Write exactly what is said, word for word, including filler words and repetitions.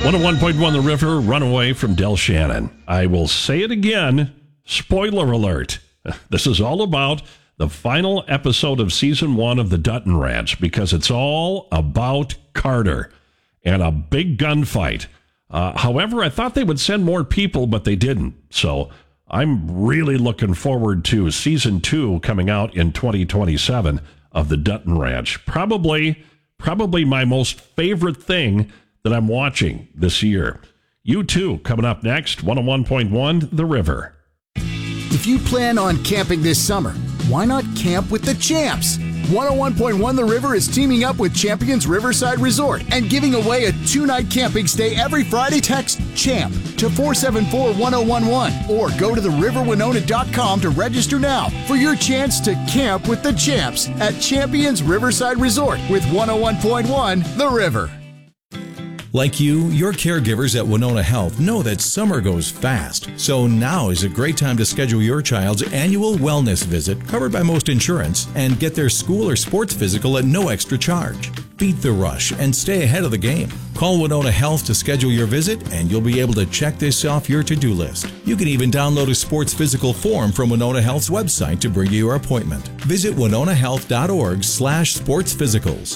one oh one point one The River, Runaway from Del Shannon. I will say it again. Spoiler alert. This is all about the final episode of season one of the Dutton Ranch because it's all about Carter and a big gunfight. Uh, however, I thought they would send more people, but they didn't. So I'm really looking forward to season two coming out in twenty twenty-seven of the Dutton Ranch. Probably, probably my most favorite thing that I'm watching this year. You too, coming up next, one oh one point one The River. If you plan on camping this summer, why not camp with the champs? one oh one point one The River is teaming up with Champions Riverside Resort and giving away a two-night camping stay every Friday. Text CHAMP to four seven four one oh one one or go to the river winona dot com to register now for your chance to camp with the champs at Champions Riverside Resort with one oh one point one The River. Like you, your caregivers at Winona Health know that summer goes fast. So now is a great time to schedule your child's annual wellness visit covered by most insurance and get their school or sports physical at no extra charge. Beat the rush and stay ahead of the game. Call Winona Health to schedule your visit and you'll be able to check this off your to-do list. You can even download a sports physical form from Winona Health's website to bring you your appointment. Visit winona health dot org slash sports physicals.